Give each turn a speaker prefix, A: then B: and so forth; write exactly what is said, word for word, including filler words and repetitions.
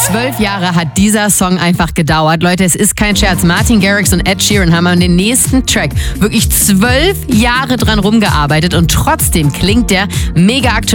A: Zwölf Jahre hat dieser Song einfach gedauert. Leute, es ist kein Scherz. Martin Garrix und Ed Sheeran haben an den nächsten Track wirklich zwölf Jahre dran rumgearbeitet und trotzdem klingt der mega aktuell.